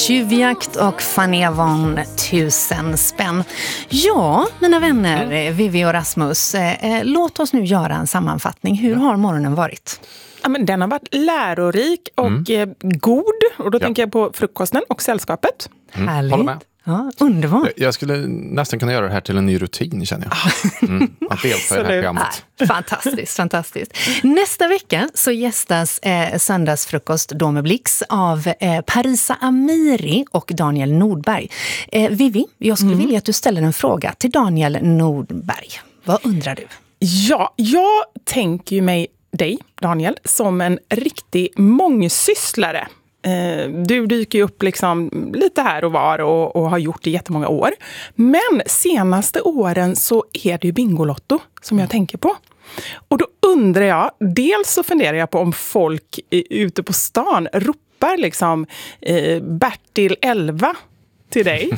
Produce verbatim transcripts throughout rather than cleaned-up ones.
Tjuvjakt och Fanny Avon, tusen spänn. Ja, mina vänner, mm. Vivi och Rasmus, eh, låt oss nu göra en sammanfattning. Hur har morgonen varit? Ja, men den har varit lärorik och mm. eh, god. Och då ja. tänker jag på frukosten och sällskapet. Mm. Härligt. Håller med. Ja, underbart. Jag, jag skulle nästan kunna göra det här till en ny rutin, känner jag. Mm, att delta i det här programmet. Ja, fantastiskt, fantastiskt. Nästa vecka så gästas eh, söndagsfrukost då med Blix av eh, Parisa Amiri och Daniel Nordberg. Eh, Vivi, jag skulle mm. vilja att du ställer en fråga till Daniel Nordberg. Vad undrar du? Ja, jag tänker ju mig dig, Daniel, som en riktig mångsysslare. Du dyker ju upp liksom lite här och var och, och har gjort det i jättemånga år. Men senaste åren så är det ju Bingolotto som jag tänker på. Och då undrar jag, dels så funderar jag på om folk ute på stan ropar liksom eh, Bertil elva till dig.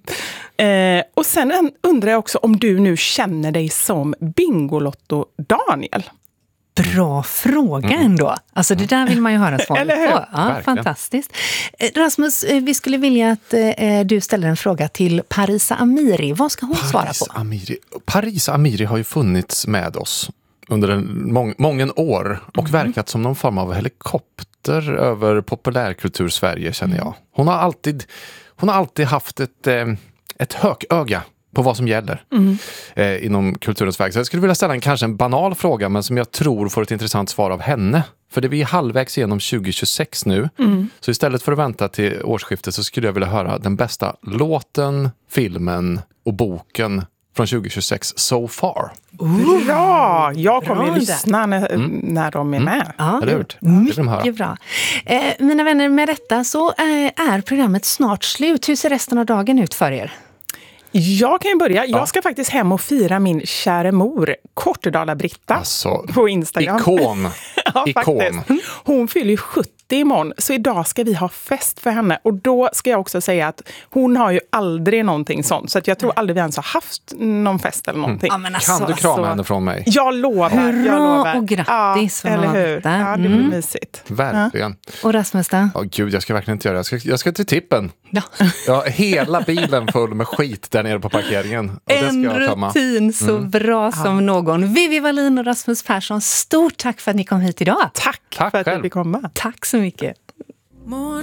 eh, och sen undrar jag också om du nu känner dig som Bingolotto Daniel. Bra fråga ändå. Alltså det där vill man ju höra svar Eller hur? på. Ja, fantastiskt. Rasmus, vi skulle vilja att eh, du ställer en fråga till Parisa Amiri. Vad ska hon Paris svara på? Amiri. Parisa Amiri har ju funnits med oss under en mång, många år och mm. verkat som någon form av helikopter över populärkultur Sverige, känner jag. Hon har alltid, hon har alltid haft ett, eh, ett hököga på vad som gäller mm. eh, inom kulturens väg. Så jag skulle vilja ställa en kanske en banal fråga, men som jag tror får ett intressant svar av henne. För det är vi halvvägs igenom tjugo tjugosex nu. Mm. Så istället för att vänta till årsskiftet så skulle jag vilja höra den bästa låten, filmen och boken från tjugo tjugosex so far. Uh, bra! Jag kommer att lyssna när, mm. när de är med. Mm. Ja, det är mycket bra. Eh, mina vänner, med detta så eh, är programmet snart slut. Hur ser resten av dagen ut för er? Jag kan ju börja. Jag ska faktiskt hem och fira min kära mor, Kortedala-Britta, alltså, på Instagram. Ikon. ja, ikon. Faktiskt. Hon fyller ju sjuttio imorgon, så idag ska vi ha fest för henne. Och då ska jag också säga att hon har ju aldrig någonting sånt. Så att jag tror aldrig vi ens har haft någon fest eller någonting. Mm. Ja, alltså, kan du krama alltså, henne från mig? Jag lovar. Hurra jag lovar. Och grattis. Ja, eller hur? Ja, det blir mm. mysigt. Verkligen. Ja. Och Rasmus då? Ja, gud, jag ska verkligen inte göra det. Jag ska, jag ska till tippen. Ja. Jag har hela bilen full med skit där nere på parkeringen. Och en det ska jag ta rutin så mm. bra som ja. någon. Vivi Wallin och Rasmus Persson, stort tack för att ni kom hit idag. Tack, tack för att själv. vi fick komma. Tack så mycket.